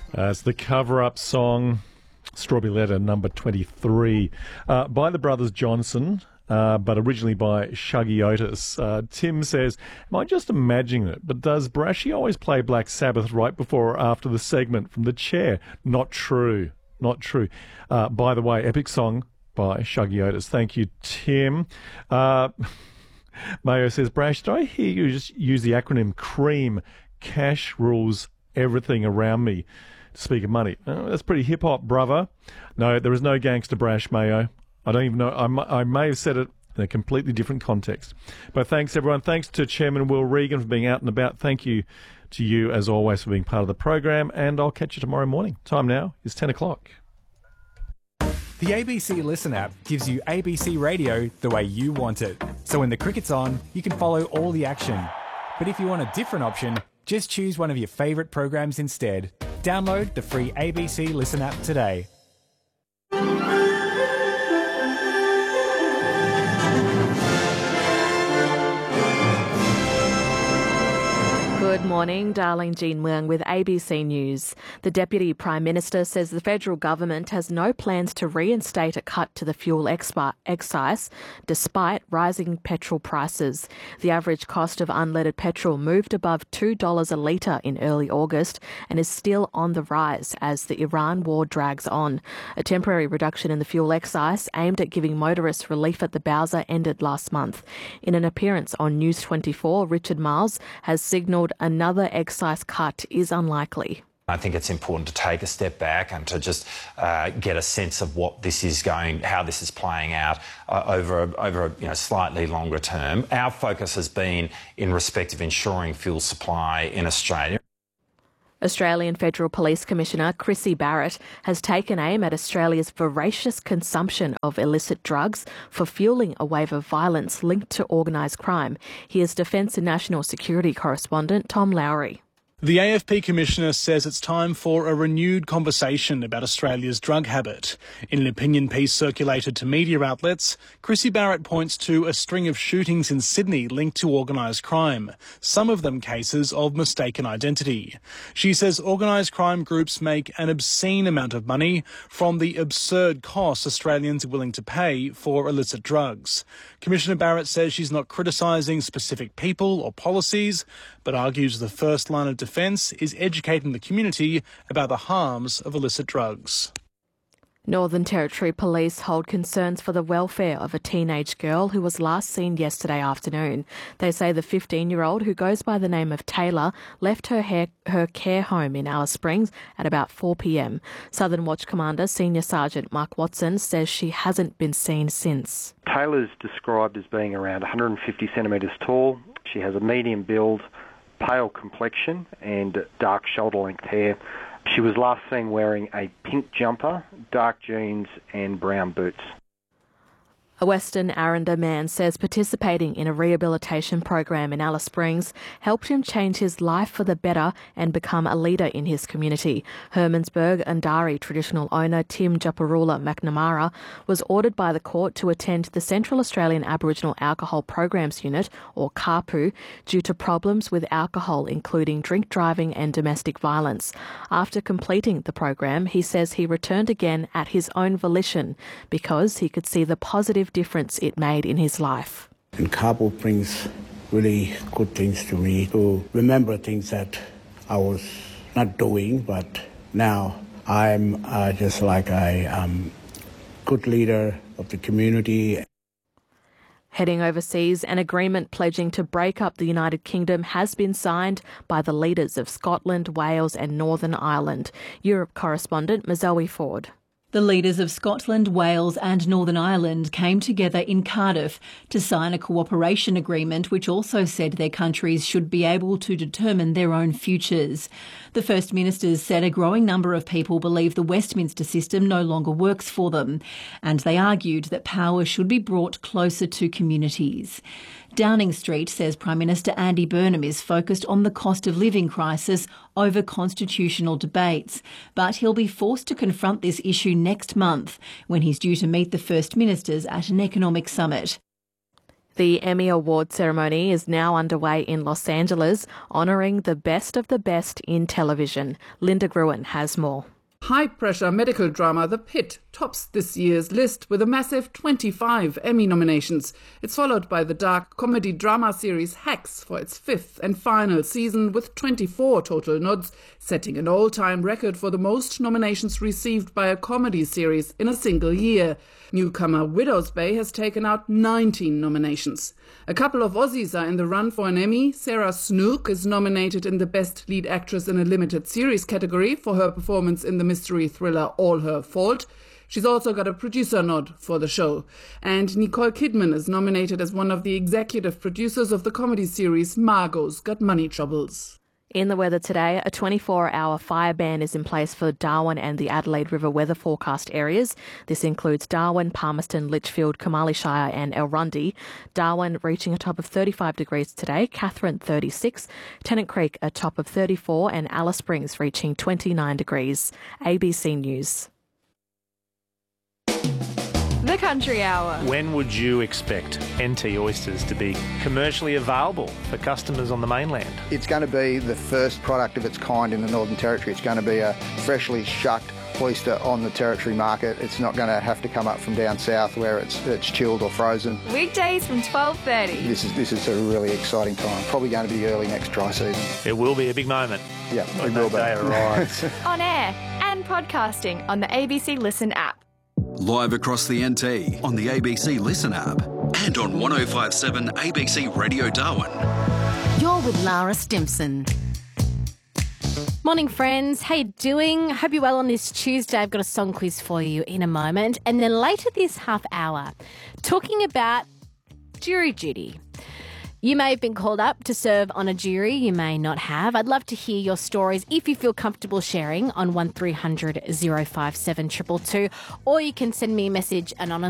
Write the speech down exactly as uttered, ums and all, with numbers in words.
Uh, it's the cover-up song, Strawberry Letter, number twenty-three, uh, by the Brothers Johnson, uh, but originally by Shuggie Otis. Uh, Tim says, am I just imagining it, but does Brashy always play Black Sabbath right before or after the segment from the chair? Not true. Not true. Uh, by the way, epic song by Shuggie Otis. Thank you, Tim. Uh, Mayo says, Brash, did I hear you just use the acronym CREAM? Cash rules everything around me. To speak of money. Oh, that's pretty hip-hop, brother. No, there is no gangster Brash, Mayo. I don't even know. I, m- I may have said it in a completely different context. But thanks, everyone. Thanks to Chairman Will Regan for being out and about. Thank you to you, as always, for being part of the program. And I'll catch you tomorrow morning. Time now is ten o'clock. The A B C Listen app gives you A B C Radio the way you want it. So when the cricket's on, you can follow all the action. But if you want a different option, just choose one of your favourite programs instead. Download the free A B C Listen app today. Good morning, Darlene Jean Muang with A B C News. The Deputy Prime Minister says the federal government has no plans to reinstate a cut to the fuel expi- excise despite rising petrol prices. The average cost of unleaded petrol moved above two dollars a litre in early August and is still on the rise as the Iran war drags on. A temporary reduction in the fuel excise aimed at giving motorists relief at the Bowser ended last month. In an appearance on News twenty-four, Richard Marles has signalled another excise cut is unlikely. I think it's important to take a step back and to just uh, get a sense of what this is going, how this is playing out uh, over a, over a you know, slightly longer term. Our focus has been in respect of ensuring fuel supply in Australia. Australian Federal Police Commissioner Chrissy Barrett has taken aim at Australia's voracious consumption of illicit drugs for fuelling a wave of violence linked to organised crime. Here's Defence and National Security correspondent Tom Lowry. The A F P Commissioner says it's time for a renewed conversation about Australia's drug habit. In an opinion piece circulated to media outlets, Chrissy Barrett points to a string of shootings in Sydney linked to organised crime, some of them cases of mistaken identity. She says organised crime groups make an obscene amount of money from the absurd costs Australians are willing to pay for illicit drugs. Commissioner Barrett says she's not criticising specific people or policies, but argues the first line of defence is educating the community about the harms of illicit drugs. Northern Territory Police hold concerns for the welfare of a teenage girl who was last seen yesterday afternoon. They say the fifteen-year-old, who goes by the name of Taylor, left her, hair, her care home in Alice Springs at about four p.m. Southern Watch Commander Senior Sergeant Mark Watson says she hasn't been seen since. Taylor's described as being around one hundred fifty centimetres tall. She has a medium build, pale complexion and dark shoulder-length hair. She was last seen wearing a pink jumper, dark jeans and brown boots. A Western Arrernte man says participating in a rehabilitation program in Alice Springs helped him change his life for the better and become a leader in his community. Hermannsburg Undari traditional owner Tim Japarula McNamara was ordered by the court to attend the Central Australian Aboriginal Alcohol Programs Unit, or CARPU, due to problems with alcohol, including drink driving and domestic violence. After completing the program, he says he returned again at his own volition because he could see the positive difference it made in his life. And CARPU brings really good things to me, to remember things that I was not doing, but now I'm uh, just like a um, good leader of the community. Heading overseas, an agreement pledging to break up the United Kingdom has been signed by the leaders of Scotland, Wales and Northern Ireland. Europe correspondent Mazoe Ford. The leaders of Scotland, Wales and Northern Ireland came together in Cardiff to sign a cooperation agreement which also said their countries should be able to determine their own futures. The First Ministers said a growing number of people believe the Westminster system no longer works for them, and they argued that power should be brought closer to communities. Downing Street says Prime Minister Andy Burnham is focused on the cost of living crisis over constitutional debates, but he'll be forced to confront this issue next month when he's due to meet the First Ministers at an economic summit. The Emmy Award ceremony is now underway in Los Angeles, honouring the best of the best in television. Linda Gruen has more. High-pressure medical drama The Pit tops this year's list with a massive twenty-five Emmy nominations. It's followed by the dark comedy drama series Hacks for its fifth and final season with twenty-four total nods, setting an all-time record for the most nominations received by a comedy series in a single year. Newcomer Widow's Bay has taken out nineteen nominations. A couple of Aussies are in the run for an Emmy. Sarah Snook is nominated in the Best Lead Actress in a Limited Series category for her performance in the mystery thriller All Her Fault. She's also got a producer nod for the show. And Nicole Kidman is nominated as one of the executive producers of the comedy series Margot's Got Money Troubles. In the weather today, a twenty-four hour fire ban is in place for Darwin and the Adelaide River weather forecast areas. This includes Darwin, Palmerston, Litchfield, Kamali Shire and Elrundy. Darwin reaching a top of thirty-five degrees today, Katherine thirty-six, Tennant Creek a top of thirty-four and Alice Springs reaching twenty-nine degrees. A B C News. The Country Hour. When would you expect N T oysters to be commercially available for customers on the mainland? It's going to be the first product of its kind in the Northern Territory. It's going to be a freshly shucked oyster on the Territory market. It's not going to have to come up from down south where it's it's chilled or frozen. Weekdays from twelve thirty. This is this is a really exciting time. Probably going to be early next dry season. It will be a big moment. Yeah, when it will that day be. arrives. On air and podcasting on the A B C Listen app. Live across the N T on the A B C Listen app and on one oh five point seven A B C Radio Darwin. You're with Lara Stimson. Morning, friends. How you doing? Hope you're well on this Tuesday. I've got a song quiz for you in a moment. And then later this half hour, talking about jury duty. You may have been called up to serve on a jury. You may not have. I'd love to hear your stories if you feel comfortable sharing on one three hundred oh five seven two two two, or you can send me a message anonymous.